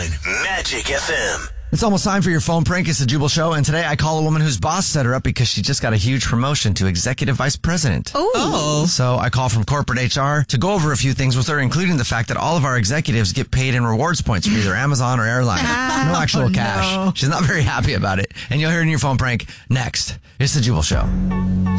Magic FM. It's almost time for your phone prank. It's the Jubal Show, and today I call a woman whose boss set her up because she just got a huge promotion to executive vice president. Oh. So I call from corporate HR to go over a few things with her, including the fact that all of our executives get paid in rewards points from either Amazon or airline. No actual cash. No. She's not very happy about it, and you'll hear it in your phone prank next. It's the Jubal Show.